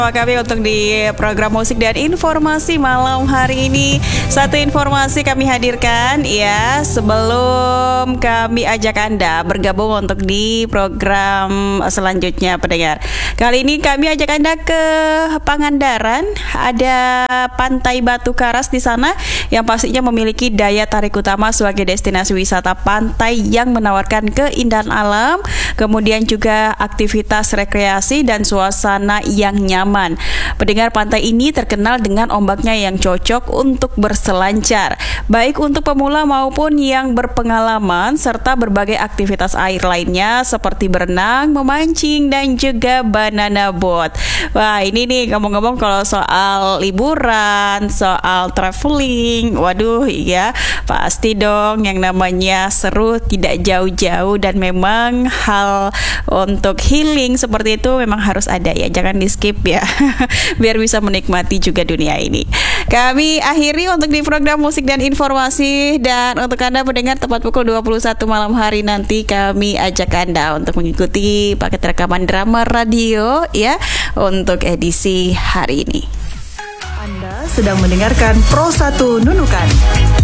Kami untuk di program musik dan informasi malam hari ini. Satu informasi kami hadirkan ya, sebelum kami ajak Anda bergabung untuk di program selanjutnya pendengar. Kali ini kami ajak Anda ke Pangandaran. Ada Pantai Batu Karas di sana yang pastinya memiliki daya tarik utama sebagai destinasi wisata pantai yang menawarkan keindahan alam, kemudian juga aktivitas rekreasi dan suasana yang nyaman. Pendengar, pantai ini terkenal dengan ombaknya yang cocok untuk berselancar, baik untuk pemula maupun yang berpengalaman, serta berbagai aktivitas air lainnya seperti berenang, memancing, dan juga banana boat. Wah, ini nih ngomong-ngomong kalau soal liburan, soal traveling, waduh ya pasti dong yang namanya seru tidak jauh-jauh, dan memang hal untuk healing seperti itu memang harus ada ya, jangan di skip ya. Biar bisa menikmati juga dunia ini. Kami akhiri untuk di program musik dan informasi, dan untuk Anda pendengar tepat pukul 21 malam hari nanti kami ajak Anda untuk mengikuti paket rekaman drama radio ya untuk edisi hari ini. Anda sedang mendengarkan Pro 1 Nunukan.